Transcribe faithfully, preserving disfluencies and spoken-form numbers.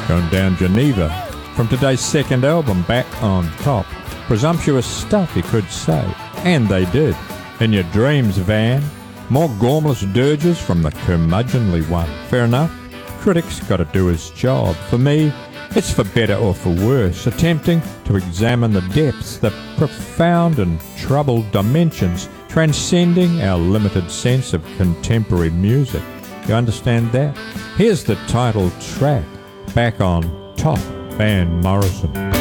going down Geneva from today's second album, Back on Top. Presumptuous stuff, you could say, and they did. In Your Dreams, Van, more gormless dirges from the curmudgeonly one. Fair enough, critics got to do his job. For me, it's for better or for worse, attempting to examine the depths, the profound and troubled dimensions transcending our limited sense of contemporary music. You understand that? Here's the title track, Back on Top, Van Morrison.